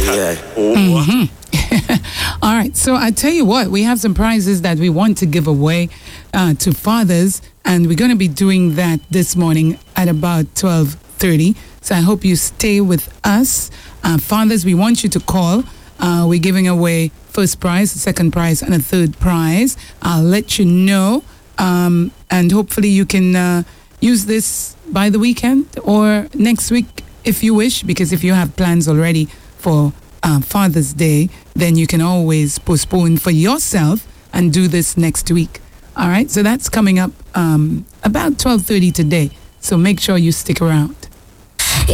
All right, so I tell you what, we have some prizes that we want to give away to fathers, and we're going to be doing that this morning at about 12:30. So I hope you stay with us. Fathers, we want you to call. We're giving away first prize, second prize, and a third prize. I'll let you know, and hopefully you can use this by the weekend or next week if you wish, because if you have plans already for Father's Day, then you can always postpone for yourself and do this next week. All right, so that's coming up about 12:30 today. So make sure you stick around.